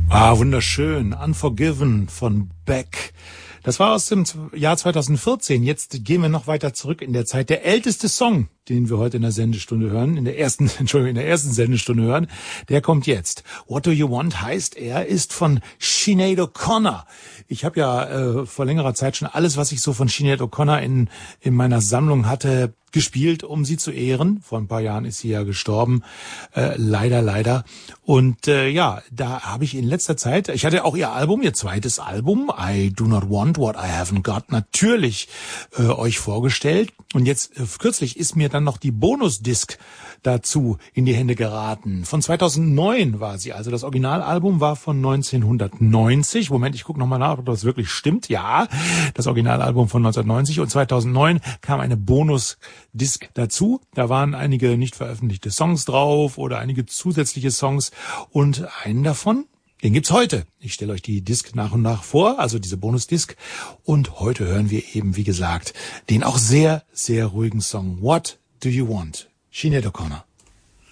Ah, wunderschön. Unforgiven von Beck. Das war aus dem Jahr 2014. Jetzt gehen wir noch weiter zurück in der Zeit. Der älteste Song, den wir heute in der Sendestunde hören, in der ersten Sendestunde hören, der kommt jetzt. What Do You Want heißt, er ist von Sinead O'Connor. Ich habe ja vor längerer Zeit schon alles, was ich so von Sinead O'Connor in meiner Sammlung hatte, gespielt, um sie zu ehren. Vor ein paar Jahren ist sie ja gestorben, leider. Und ja, da habe ich in letzter Zeit, ich hatte auch ihr zweites Album, I Do Not Want What I Haven't Got, natürlich euch vorgestellt. Und jetzt kürzlich ist mir dann noch die Bonusdisc dazu in die Hände geraten. Von 2009 war sie, also das Originalalbum war von 1990. Moment, ich gucke nochmal nach, ob das wirklich stimmt. Ja, das Originalalbum von 1990 und 2009 kam eine Bonusdisc dazu. Da waren einige nicht veröffentlichte Songs drauf oder einige zusätzliche Songs und einen davon, den gibt's heute. Ich stelle euch die Disc nach und nach vor, also diese Bonusdisc. Und heute hören wir eben, wie gesagt, den auch sehr, sehr ruhigen Song What Do You Want? Sinead O'Connor.